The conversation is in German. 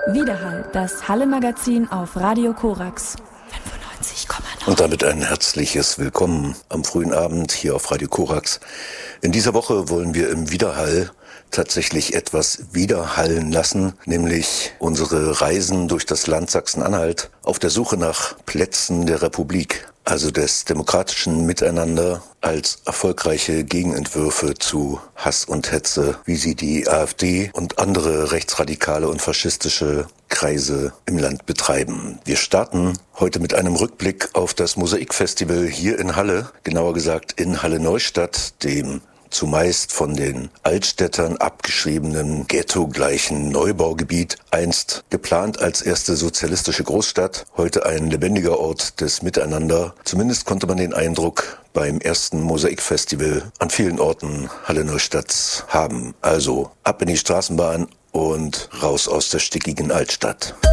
Widerhall, das Halle-Magazin auf Radio Korax. 95,9. Und damit ein herzliches Willkommen am frühen Abend hier auf Radio Korax. In dieser Woche wollen wir im Widerhall tatsächlich etwas widerhallen lassen, nämlich unsere Reisen durch das Land Sachsen-Anhalt auf der Suche nach Plätzen der Republik, also des demokratischen Miteinander als erfolgreiche Gegenentwürfe zu Hass und Hetze, wie sie die AfD und andere rechtsradikale und faschistische Kreise im Land betreiben. Wir starten heute mit einem Rückblick auf das Mosaikfestival hier in Halle, genauer gesagt in Halle-Neustadt, dem zumeist von den Altstädtern abgeschriebenen ghetto-gleichen Neubaugebiet, einst geplant als erste sozialistische Großstadt, heute ein lebendiger Ort des Miteinander. Zumindest konnte man den Eindruck beim ersten Mosaikfestival an vielen Orten Halle-Neustadts haben. Also ab in die Straßenbahn und raus aus der stickigen Altstadt.